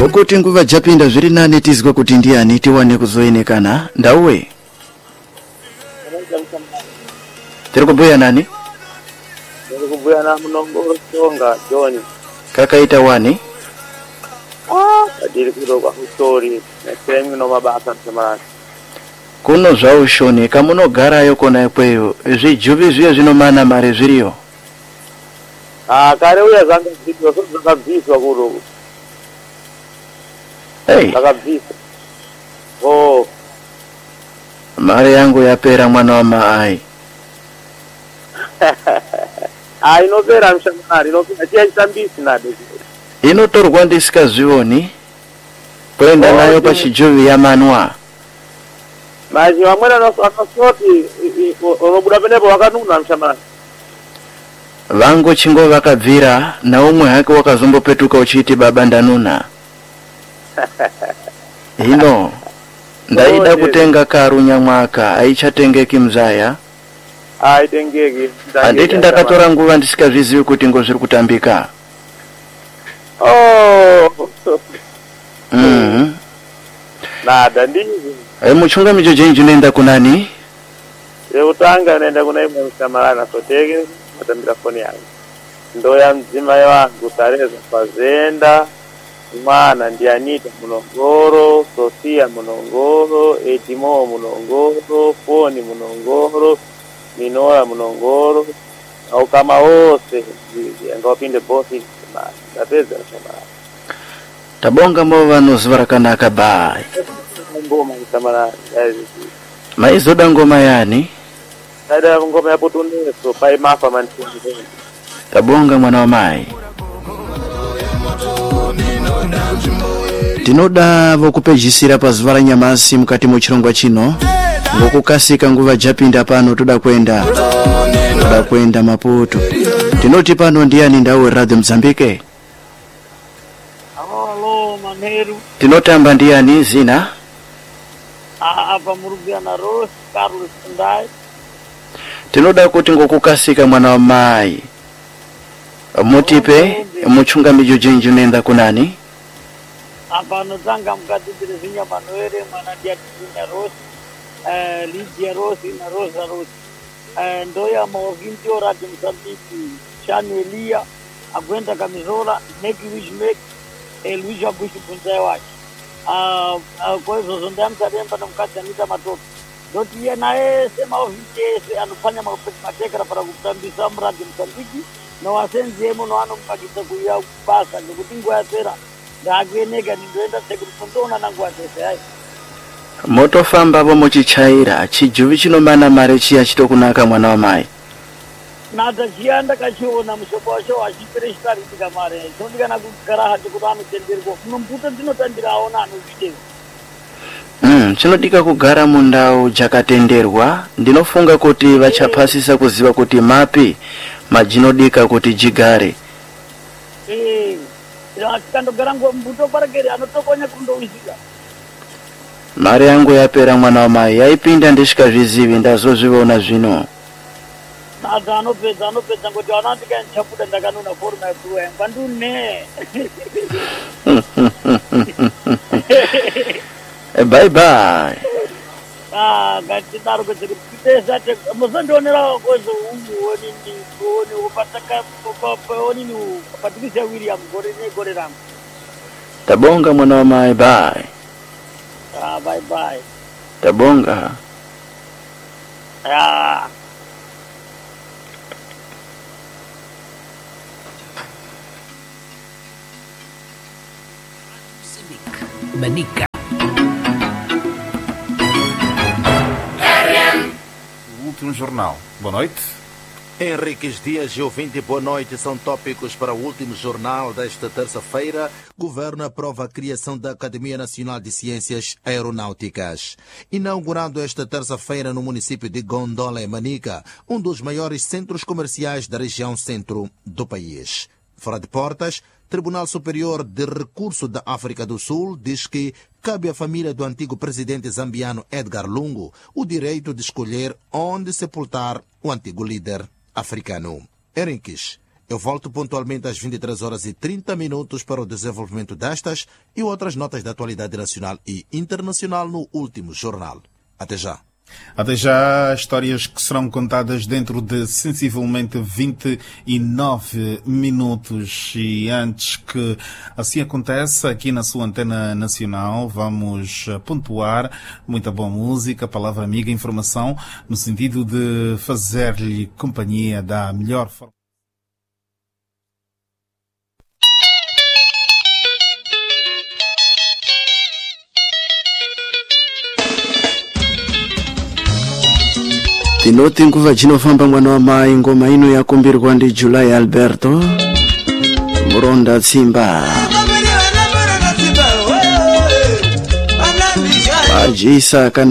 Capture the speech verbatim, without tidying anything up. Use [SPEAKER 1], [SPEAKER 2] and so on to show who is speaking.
[SPEAKER 1] ngokuti nguva japinda zviri nane tizwe kuti ndiani tiwane kuzoenekana. Ndauwe tiri kubhuya nani?
[SPEAKER 2] Tiri kubhuya na Munongoro Songa John.
[SPEAKER 1] Kakaita wani?
[SPEAKER 2] Ah, adiri kudoka hutori nesengi no mabasa msemarani.
[SPEAKER 1] Kuno zvaushoni kamunogarayo kona ikweyo zvijuvi zviye zvinomana mari zviriyo?
[SPEAKER 2] Ah, kare uya zanga zviyo zvakabviswa kuno.
[SPEAKER 1] Hey.
[SPEAKER 2] Zvakabviswa. Oh.
[SPEAKER 1] Mari yangu yapera mwana wa maai.
[SPEAKER 2] Ah, inopera mshamari, inopera chia chitambisi nade.
[SPEAKER 1] Inotorwa ndisikazvioni kuenda oh, nayo pachijuvi yamanwa.
[SPEAKER 2] Maji wamwena anosoti unobuda penepo wakanuna mshamari.
[SPEAKER 1] Vango chingo vakabvira na umwe hake wakazombopetuka uchiti baba ndanuna. Hino ndaida kutenga karu nyamwaka aichatengeki mzaya.
[SPEAKER 2] Aitengeki.
[SPEAKER 1] Anditi ndakatora nguva ndisikazvizivi kuti ngo zviri kutambika.
[SPEAKER 2] Oh.
[SPEAKER 1] Mhm.
[SPEAKER 2] Nada ndizi.
[SPEAKER 1] Ai muchunga mijo jenji nenda kunani?
[SPEAKER 2] Yeutanga nenda kuna imwe msamarana sotege atambira foni yangu. Ndoya mzima wangu Tareza Fazenda, Mwana Ndianita Munongoro, Sofia Munongoro, Edimo Munongoro, Foni Munongoro, Minora Munongoro, au kama wose ngopinde bosi Tareza Msamarana.
[SPEAKER 1] Tabonga mova nozvarakanaka bai.
[SPEAKER 2] Ngoma Msamarana.
[SPEAKER 1] Maizoda ngoma yani?
[SPEAKER 2] Ada ngoma ya Potuneso pai mafa mantinzi.
[SPEAKER 1] Tabonga mwana wa mai. Tinoda vokupejisira pazuva la nyamasi mukati muchirongwa chino ngokukasika nguva japinda pano toda kwenda toda kwenda Maputo. Tinoti pano ndiani Ndauwe Radio Mozambique?
[SPEAKER 2] Halo Maneru.
[SPEAKER 1] Tinotamba ndiani zina?
[SPEAKER 2] Apa Murugiana Rose Carlos Ndai.
[SPEAKER 1] Tinoda kuti ngokukasika mwana wa mai mutipe muchunga mijo jenji nenda kunani?
[SPEAKER 2] Apa notanga mkati zinya Manuere mwana dia Tinya Rose, eh Lydia Rose na Rosa Rose. Eh ndoya maovinti ora Mozambique, Chanu Elia, Agwenda Kamizola, Neki Wishmek, Eluja Bushi Punzaiwa. Ah kwa hizo zondamsa remba na mkati anita matoto. Doti ya nae sema ovinti anufanya matekera para kutambisa mradi Mozambique. Na wasenzi emo no ano mpakisa kuya basa ngikutingwa yatera ndagweneka ndindoenda sekutondona nangu atese hai
[SPEAKER 1] motofamba vo mochichaira chijuvi chinomana mare chiya chitokunaka mwana wa mai
[SPEAKER 2] nata chianda kachiona mushopo wacho achipere chitaritika mare chondikana kugara hati kuti anotenderwa mumbuto ndinotandira aona anozvideva
[SPEAKER 1] Mm, chinodika kugara mundau jakatenderwa. Ndinofunga kuti vachapasisa kuziva kuti mapi majinodika kuti jigare.
[SPEAKER 2] Eh, akandogara mbuto parakeri anotokonya kundouzika.
[SPEAKER 1] Mari yangu yapera mwana wa mai yaipinda ndisikazvizivi ndazozviona zvino.
[SPEAKER 2] Nada anopedza anopedza ngoti anatika nchapuda ndakanona forma yekuwa ngandune.
[SPEAKER 1] Bye bye.
[SPEAKER 2] Ah, gati daro kuti pesa te muzondonera kozo umuoni ndi kuone upataka poponi ni Patricia William gore ne gore ram.
[SPEAKER 1] Tabonga mwana wa mai bye.
[SPEAKER 2] Ah, bye bye.
[SPEAKER 1] Tabonga.
[SPEAKER 2] Ah.
[SPEAKER 3] Manica.
[SPEAKER 4] O último jornal. Boa noite.
[SPEAKER 5] Henriques Dias e ouvinte, boa noite. São tópicos para o último jornal desta terça-feira. Governo aprova a criação da Academia Nacional de Ciências Aeronáuticas. Inaugurado esta terça-feira no município de Gondola, em Manica, um dos maiores centros comerciais da região centro do país. Fora de portas, Tribunal Superior de Recurso da África do Sul diz que cabe à família do antigo presidente zambiano Edgar Lungu o direito de escolher onde sepultar o antigo líder africano. Henriques Eu volto pontualmente às vinte e três horas e trinta minutos para o desenvolvimento destas e outras notas da atualidade nacional e internacional no último jornal. Até já.
[SPEAKER 4] Até já, histórias que serão contadas dentro de sensivelmente vinte e nove minutos. E antes que assim aconteça aqui na sua antena nacional, vamos pontuar muita boa música, palavra amiga, informação, no sentido de fazer-lhe companhia da melhor forma.
[SPEAKER 1] tinoti nguva dzinofamba mwana wa mai ngoma ino yakumbirwa ndi Julai Alberto Muronda Tsimba ajisa kana